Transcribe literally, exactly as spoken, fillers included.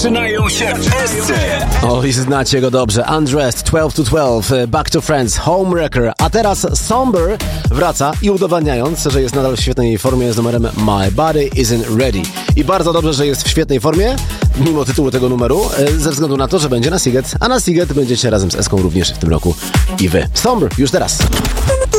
Zaczynają się wszyscy. O, i znacie go dobrze. Undressed, twelve to twelve, Back to Friends, Homewrecker. A teraz Somber wraca i udowadniając, że jest nadal w świetnej formie z numerem My Body Isn't Ready. I bardzo dobrze, że jest w świetnej formie, mimo tytułu tego numeru, ze względu na to, że będzie na Siget, a na Siget będziecie razem z Eską również w tym roku i wy. Somber już teraz.